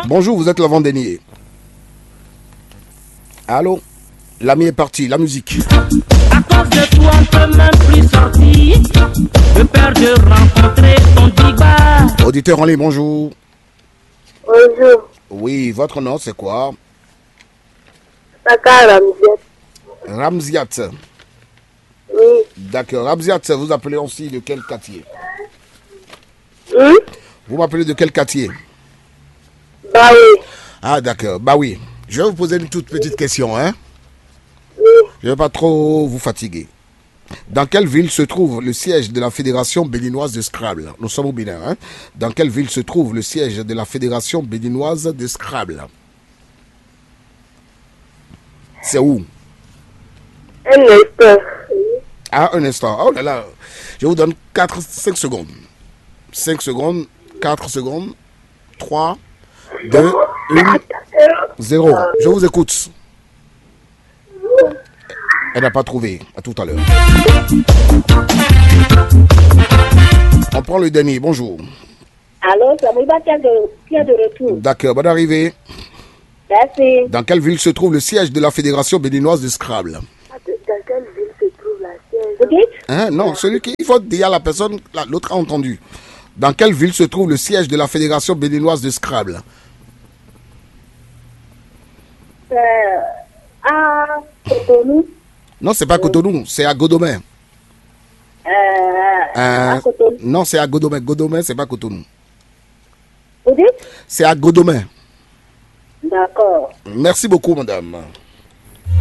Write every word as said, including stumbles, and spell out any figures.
Bonjour, vous êtes l'avant-dernier. Allô? L'ami est parti, la musique. À cause de toi, on peut même plus sortir. De peur de rencontrer ton diva. Auditeur en ligne, bonjour. Bonjour. Oui, votre nom c'est quoi? Saka Ramziat. Ramziat. Oui. D'accord. Ramziat, vous appelez aussi de quel quartier? Hum? Vous m'appelez de quel quartier? Bah oui. Ah d'accord, bah oui. Je vais vous poser une toute petite question, hein? Oui. Je ne vais pas trop vous fatiguer. Dans quelle ville se trouve le siège de la Fédération béninoise de Scrabble? Nous sommes au Bénin, hein? Dans quelle ville se trouve le siège de la Fédération béninoise de Scrabble? C'est où? Un instant. Ah, un instant. Oh là là. Je vous donne quatre, cinq secondes. cinq secondes, quatre secondes, trois, deux, un, zéro. Je vous écoute. Elle n'a pas trouvé. À tout à l'heure. On prend le dernier. Bonjour. Allô, ça me va bien de, bien de retour. D'accord, bonne arrivée. Merci. Dans quelle ville se trouve le siège de la Fédération béninoise de Scrabble? Dans quelle ville se trouve la siège? Vous dites? Hein? Non, celui qui... Il faut dire à la personne... L'autre a entendu. Dans quelle ville se trouve le siège de la Fédération béninoise de Scrabble? Euh, à Cotonou. Non, c'est pas Cotonou, c'est à Godomè. Euh, Euh, à Cotonou. non, c'est à Godomè. Godomè, c'est pas Cotonou. Vous dites? C'est à Godomè. D'accord. Merci beaucoup, madame.